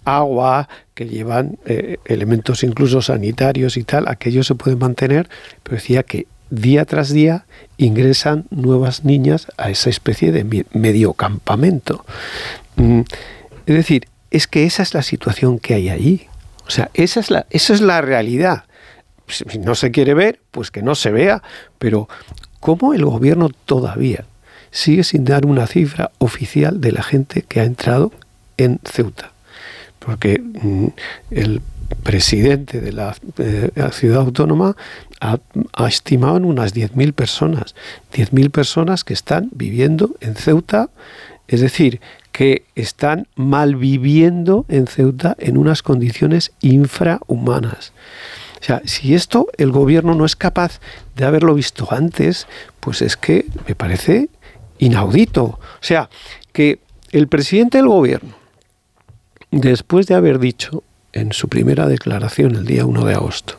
agua, que llevan elementos incluso sanitarios y tal, aquello se puede mantener, pero decía que día tras día ingresan nuevas niñas a esa especie de medio campamento. Es decir, es que esa es la situación que hay allí. O sea, esa es la realidad. Si no se quiere ver, pues que no se vea, pero ¿cómo el gobierno todavía sigue sin dar una cifra oficial de la gente que ha entrado en Ceuta? Porque el presidente de la ciudad autónoma ha estimado en unas 10.000 personas. 10.000 personas que están viviendo en Ceuta, es decir, que están malviviendo en Ceuta en unas condiciones infrahumanas. O sea, si esto el gobierno no es capaz de haberlo visto antes, pues es que me parece inaudito. O sea, que el presidente del gobierno, después de haber dicho en su primera declaración el día 1 de agosto,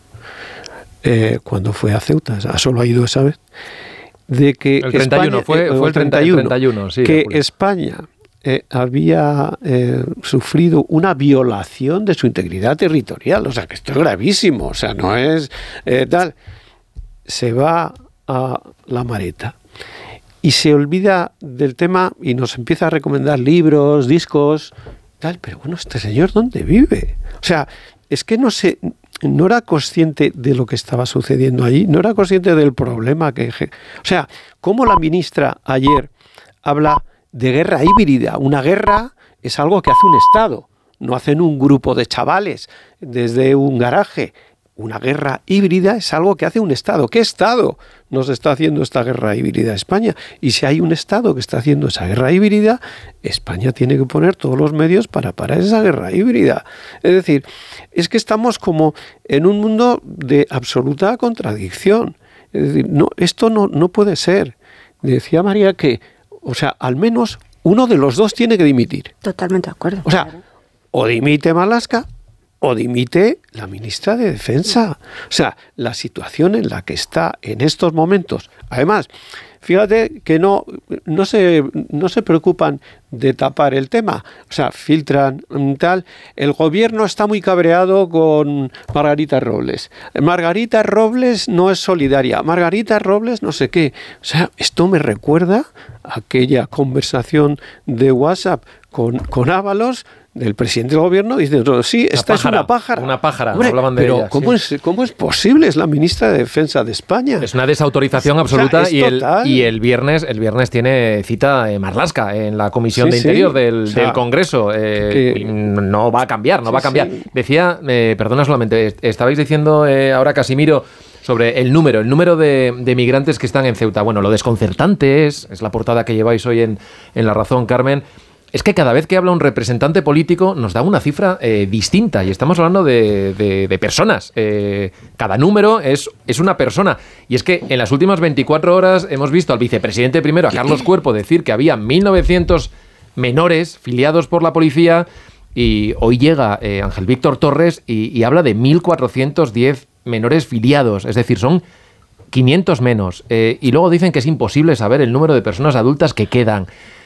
cuando fue a Ceuta, solo ha ido esa vez, de que el 31, España, fue el 31, sí, que España había sufrido una violación de su integridad territorial, o sea, que esto es gravísimo, o sea, no es tal, se va a la Mareta y se olvida del tema y nos empieza a recomendar libros, discos, tal, pero bueno, este señor, ¿dónde vive? O sea, es que no era consciente de lo que estaba sucediendo allí, no era consciente del problema que... O sea, ¿cómo la ministra ayer habla de guerra híbrida? Una guerra es algo que hace un Estado, no hacen un grupo de chavales desde un garaje. Una guerra híbrida es algo que hace un Estado. ¿Qué Estado nos está haciendo esta guerra híbrida? España. Y si hay un Estado que está haciendo esa guerra híbrida, España tiene que poner todos los medios para parar esa guerra híbrida. Es decir, es que estamos como en un mundo de absoluta contradicción. Es decir, no, esto no puede ser. Decía María que, o sea, al menos uno de los dos tiene que dimitir. Totalmente de acuerdo. O sea, o dimite Marlaska o dimite la ministra de Defensa. O sea, la situación en la que está en estos momentos. Además, fíjate que no se preocupan de tapar el tema. O sea, filtran tal. El gobierno está muy cabreado con Margarita Robles. Margarita Robles no es solidaria. Margarita Robles no sé qué. O sea, esto me recuerda a aquella conversación de WhatsApp con Ábalos, del presidente del gobierno, dice, sí, esta es una pájara. Una pájara, hombre, hablaban de pero ella. ¿cómo es posible? Es la ministra de Defensa de España. Es una desautorización absoluta, o sea, y el viernes tiene cita Marlaska en la Comisión de Interior del Congreso. No va a cambiar, no va a cambiar. Sí. Decía, perdona solamente, estabais diciendo ahora, Casimiro, sobre el número de migrantes que están en Ceuta. Bueno, lo desconcertante es la portada que lleváis hoy en La Razón, Carmen, es que cada vez que habla un representante político nos da una cifra distinta, y estamos hablando de personas. Cada número es una persona. Y es que en las últimas 24 horas hemos visto al vicepresidente primero, a Carlos Cuerpo, decir que había 1.900 menores filiados por la policía, y hoy llega Ángel Víctor Torres y habla de 1.410 menores filiados. Es decir, son 500 menos. Y luego dicen que es imposible saber el número de personas adultas que quedan.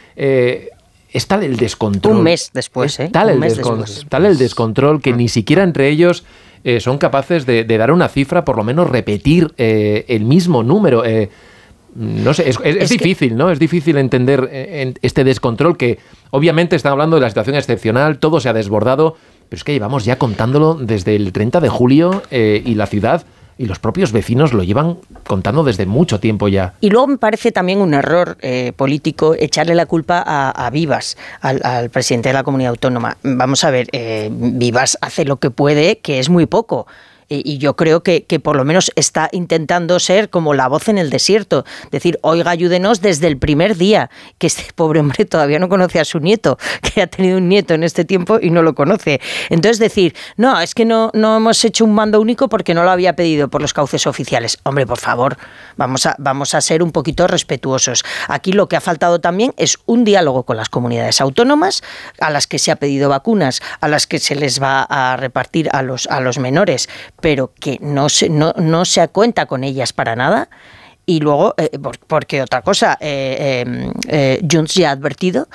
Es tal el descontrol. Un mes después, Tal el descontrol que ni siquiera entre ellos son capaces de dar una cifra, por lo menos repetir el mismo número. No sé, es difícil, ¿no? Es difícil entender este descontrol, que obviamente están hablando de la situación excepcional, todo se ha desbordado, pero es que llevamos ya contándolo desde el 30 de julio y la ciudad y los propios vecinos lo llevan contando desde mucho tiempo ya. Y luego me parece también un error político echarle la culpa a Vivas, al presidente de la comunidad autónoma. Vamos a ver, Vivas hace lo que puede, que es muy poco. Y yo creo que por lo menos está intentando ser como la voz en el desierto. Decir, oiga, ayúdenos desde el primer día, que este pobre hombre todavía no conoce a su nieto, que ha tenido un nieto en este tiempo y no lo conoce. Entonces decir, no, es que no hemos hecho un mando único porque no lo había pedido por los cauces oficiales. Hombre, por favor, vamos a ser un poquito respetuosos. Aquí lo que ha faltado también es un diálogo con las comunidades autónomas, a las que se ha pedido vacunas, a las que se les va a repartir a los menores, pero que no se cuenta con ellas para nada. Y luego, porque otra cosa, Junts ya ha advertido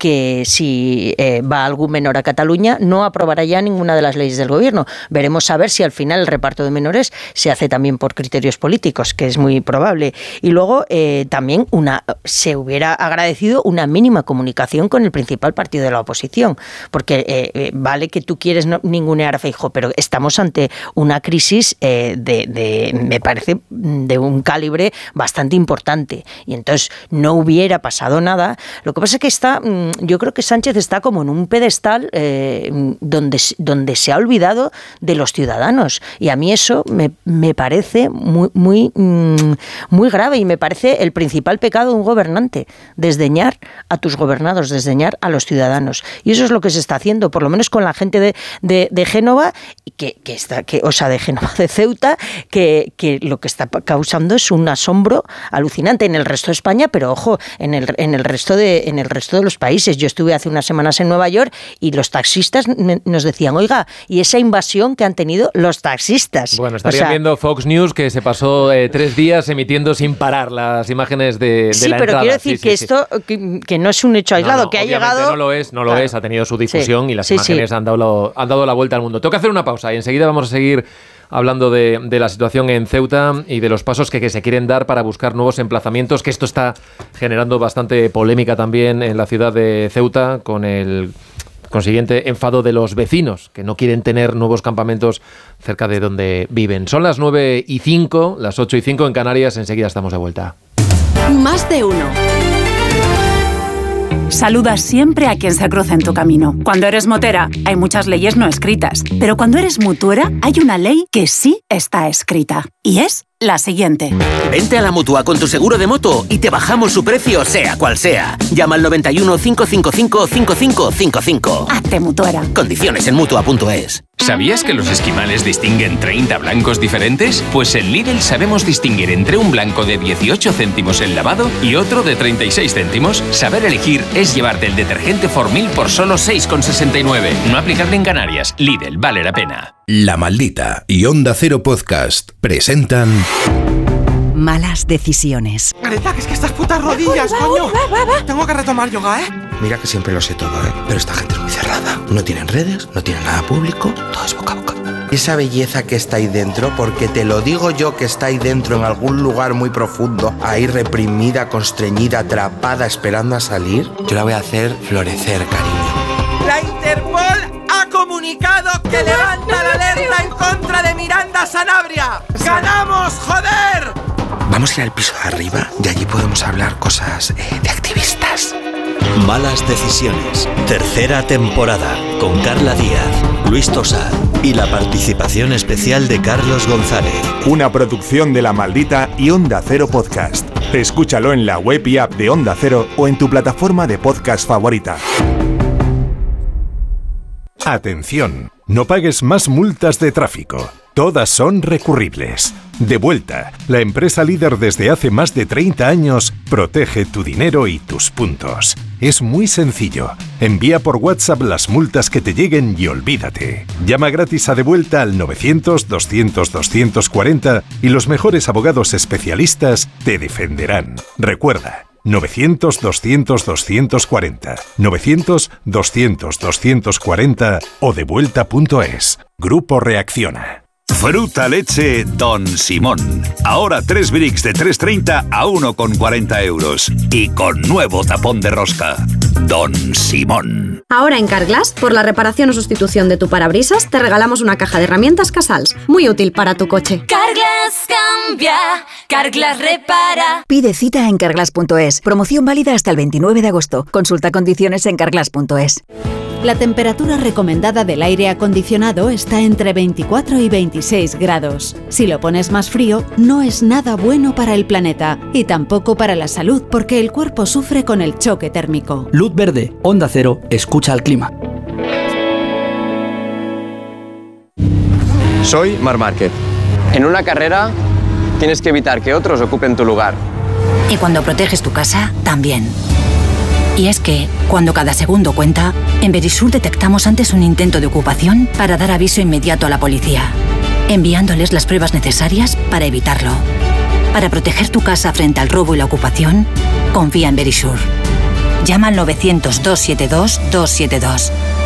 que si va algún menor a Cataluña no aprobará ya ninguna de las leyes del gobierno. Veremos a ver si al final el reparto de menores se hace también por criterios políticos, que es muy probable. Y luego también se hubiera agradecido una mínima comunicación con el principal partido de la oposición, porque vale que tú quieres ningunear a Feijóo, pero estamos ante una crisis me parece, de un calibre bastante importante, y entonces no hubiera pasado nada. Lo que pasa es que yo creo que Sánchez está como en un pedestal donde se ha olvidado de los ciudadanos, y a mí eso me parece muy grave, y me parece el principal pecado de un gobernante, desdeñar a tus gobernados, desdeñar a los ciudadanos, y eso es lo que se está haciendo, por lo menos con la gente de Génova, de Génova, de Ceuta, que lo que está causando es un asombro alucinante en el resto de España, pero ojo, en el resto de los países. Yo estuve hace unas semanas en Nueva York y los taxistas nos decían, oiga, ¿y esa invasión que han tenido los taxistas? Bueno, estarían viendo Fox News, que se pasó 3 días emitiendo sin parar las imágenes de la entrada. Sí, pero quiero decir que esto que no es un hecho aislado, que ha llegado... No lo es, ha tenido su difusión y las imágenes han dado la vuelta al mundo. Tengo que hacer una pausa y enseguida vamos a seguir hablando de la situación en Ceuta y de los pasos que se quieren dar para buscar nuevos emplazamientos, que esto está generando bastante polémica también en la ciudad de Ceuta, con el consiguiente enfado de los vecinos, que no quieren tener nuevos campamentos cerca de donde viven. Son las 9:05, las 8:05 en Canarias, enseguida estamos de vuelta. Más de uno. Saluda siempre a quien se cruza en tu camino. Cuando eres motera, hay muchas leyes no escritas. Pero cuando eres mutuera, hay una ley que sí está escrita. Y es la siguiente. Vente a la Mutua con tu seguro de moto y te bajamos su precio, sea cual sea. Llama al 91 555 5555. Hazte mutuera. Condiciones en Mutua.es. ¿Sabías que los esquimales distinguen 30 blancos diferentes? Pues en Lidl sabemos distinguir entre un blanco de 18 céntimos el lavado y otro de 36 céntimos. Saber elegir es llevarte el detergente Formil por solo 6,69. No aplicable en Canarias. Lidl, vale la pena. La Maldita y Onda Cero Podcast presentan... Malas decisiones. Greta, que es que estas putas rodillas, coño. Tengo que retomar yoga, ¿eh? Mira que siempre lo sé todo, ¿eh? Pero esta gente es muy cerrada. No tienen redes, no tienen nada público, todo es boca a boca. Esa belleza que está ahí dentro, porque te lo digo yo que está ahí dentro en algún lugar muy profundo, ahí reprimida, constreñida, atrapada, esperando a salir, yo la voy a hacer florecer, cariño. La Interpol ha comunicado que levanta la alerta en contra de Miranda Sanabria. ¡Ganamos, joder! Vamos a ir al piso de arriba y allí podemos hablar cosas de activistas. Malas decisiones. Tercera temporada. Con Carla Díaz, Luis Tosar y la participación especial de Carlos González. Una producción de La Maldita y Onda Cero Podcast. Escúchalo en la web y app de Onda Cero o en tu plataforma de podcast favorita. Atención, no pagues más multas de tráfico. Todas son recurribles. Devuelta, la empresa líder desde hace más de 30 años, protege tu dinero y tus puntos. Es muy sencillo. Envía por WhatsApp las multas que te lleguen y olvídate. Llama gratis a Devuelta al 900-200-240 y los mejores abogados especialistas te defenderán. Recuerda, 900-200-240, 900-200-240 o devuelta.es. Grupo Reacciona. Fruta leche Don Simón. Ahora 3 bricks de 3,30 a 1,40 euros. Y con nuevo tapón de rosca. Don Simón. Ahora en Carglass, por la reparación o sustitución de tu parabrisas, te regalamos una caja de herramientas Casals. Muy útil para tu coche. Carglass cambia, Carglass repara. Pide cita en carglass.es. Promoción válida hasta el 29 de agosto. Consulta condiciones en carglass.es. La temperatura recomendada del aire acondicionado está entre 24 y 26 grados. Si lo pones más frío, no es nada bueno para el planeta y tampoco para la salud, porque el cuerpo sufre con el choque térmico. Luz verde, Onda Cero, escucha al clima. Soy Marc Márquez. En una carrera tienes que evitar que otros ocupen tu lugar. Y cuando proteges tu casa, también. Y es que, cuando cada segundo cuenta, en Verisur detectamos antes un intento de ocupación para dar aviso inmediato a la policía, enviándoles las pruebas necesarias para evitarlo. Para proteger tu casa frente al robo y la ocupación, confía en Verisur. Llama al 900-272-272.